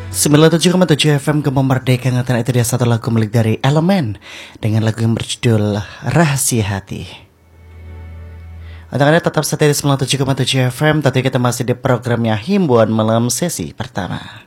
97,7 FM Merdeka Ngatan, itu dia satu lagu milik dari Elemen dengan lagu yang berjudul Rahasia Hati. Untuk Anda tetap setia di 97,7 FM, tentunya kita masih di programnya Himbauan Malam sesi pertama.